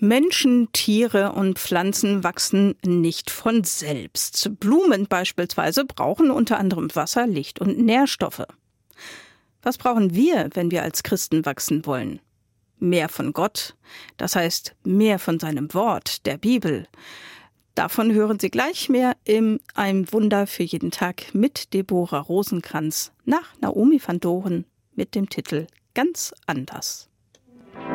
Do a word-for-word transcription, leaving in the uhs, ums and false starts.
Menschen, Tiere und Pflanzen wachsen nicht von selbst. Blumen beispielsweise brauchen unter anderem Wasser, Licht und Nährstoffe. Was brauchen wir, wenn wir als Christen wachsen wollen? Mehr von Gott, das heißt mehr von seinem Wort, der Bibel. Davon hören Sie gleich mehr im Ein Wunder für jeden Tag mit Deborah Rosenkranz nach Naomi van Doren mit dem Titel Ganz anders.